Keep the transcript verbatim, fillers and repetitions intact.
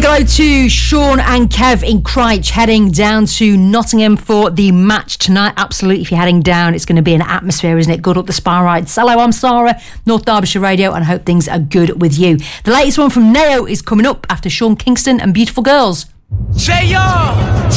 Big hello to Sean and Kev in Cryche, heading down to Nottingham for the match tonight. Absolutely, if you're heading down, it's going to be an atmosphere, isn't it? Good up the spa rides. Hello, I'm Sarah, North Derbyshire Radio, and I hope things are good with you. The latest one from Neo is coming up after Sean Kingston and Beautiful Girls. Say yo!